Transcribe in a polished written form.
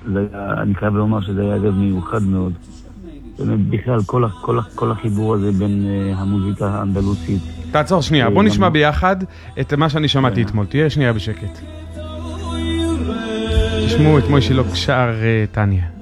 אני חייב לומר שזה היה ערב מיוחד מאוד. בכלל, כל החיבור הזה בין המוזיקה האנדלוסית. תעצור שנייה, בוא נשמע ביחד את מה שאני שמעתי אתמול. תהיה שנייה בשקט. תשמעו את מוישי לוק שר טניה.